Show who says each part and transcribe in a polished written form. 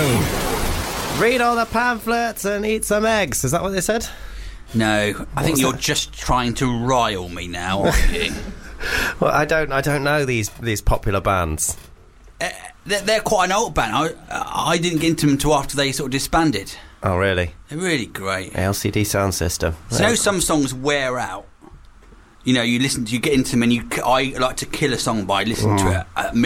Speaker 1: Read all the pamphlets and eat some eggs. Is that what they said?
Speaker 2: No, I think you're just trying to rile me now, aren't you?
Speaker 1: Well, I don't know these popular bands.
Speaker 2: They're quite an old band. I didn't get into them until after they sort of disbanded.
Speaker 1: Oh, really?
Speaker 2: They're really great.
Speaker 1: LCD Sound System.
Speaker 2: So, you know, some songs wear out. You know, you get into them, and I like to kill a song by listening to it